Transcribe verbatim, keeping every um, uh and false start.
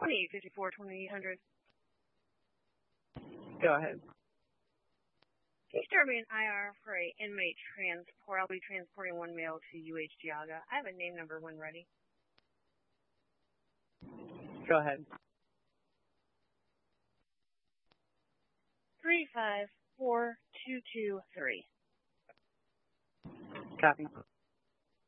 twenty fifty-four twenty-eight hundred. Go ahead. Can you start me an I R for a inmate transport? I'll be transporting one male to U H Geauga. I have a name number when ready. Go ahead. Three five four two two three. Copy.